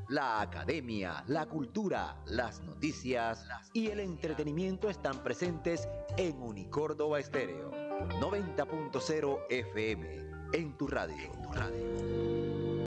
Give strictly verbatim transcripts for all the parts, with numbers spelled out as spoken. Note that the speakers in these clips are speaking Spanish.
La academia, la cultura, las noticias y el entretenimiento están presentes en Unicórdoba Estéreo. noventa punto cero F M, en tu radio. En tu radio.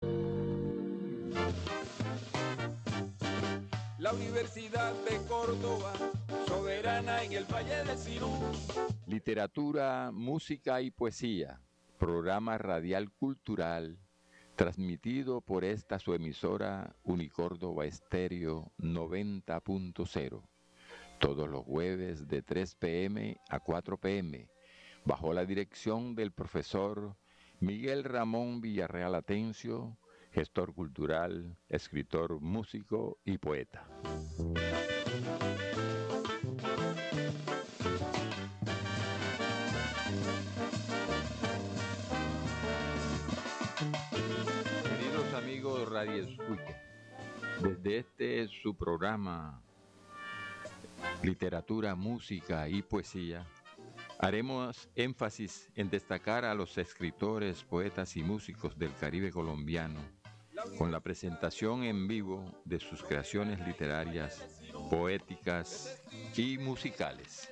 La Universidad de Córdoba, soberana en el Valle del Sinú. Literatura, música y poesía. Programa radial cultural transmitido por esta su emisora Unicórdoba Estéreo noventa punto cero. Todos los jueves de tres pe eme a cuatro pe eme, bajo la dirección del profesor Miguel Ramón Villarreal Atencio, gestor cultural, escritor, músico y poeta. Queridos amigos Radio Escucha, desde este su programa Literatura, Música y Poesía, haremos énfasis en destacar a los escritores, poetas y músicos del Caribe colombiano con la presentación en vivo de sus creaciones literarias, poéticas y musicales.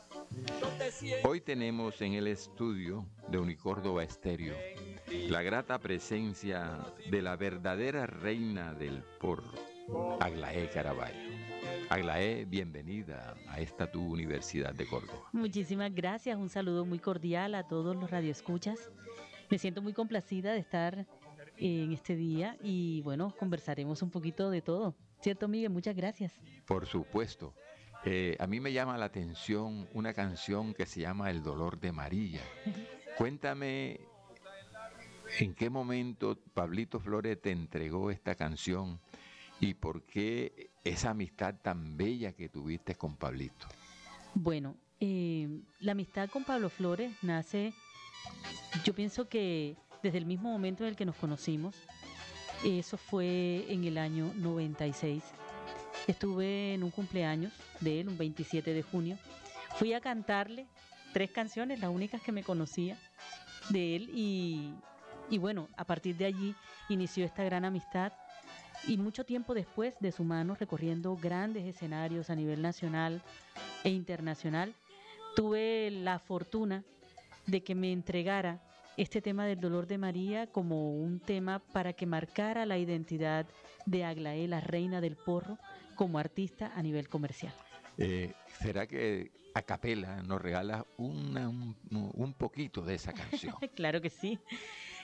Hoy tenemos en el estudio de Unicórdoba Estéreo la grata presencia de la verdadera reina del porro, Aglaé Caraballo. Aglaé, bienvenida a esta tu Universidad de Córdoba. Muchísimas gracias, un saludo muy cordial a todos los radioescuchas. Me siento muy complacida de estar en este día y bueno, conversaremos un poquito de todo. ¿Cierto, Miguel? Muchas gracias. Por supuesto. Eh, a mí me llama la atención una canción que se llama El dolor de María. Cuéntame, ¿en qué momento Pablito Flores te entregó esta canción y por qué esa amistad tan bella que tuviste con Pablito? Bueno, eh, la amistad con Pablo Flores nace, yo pienso que desde el mismo momento en el que nos conocimos. Eso fue en el año noventa y seis. Estuve en un cumpleaños de él, un veintisiete de junio. Fui a cantarle tres canciones, las únicas que me conocía de él. Y, y bueno, a partir de allí inició esta gran amistad. Y mucho tiempo después, de su mano, recorriendo grandes escenarios a nivel nacional e internacional, tuve la fortuna de que me entregara este tema del dolor de María como un tema para que marcara la identidad de Aglaé, la reina del porro, como artista a nivel comercial. Eh, ¿Será que a capela nos regalas una, un, un poquito de esa canción? Claro que sí.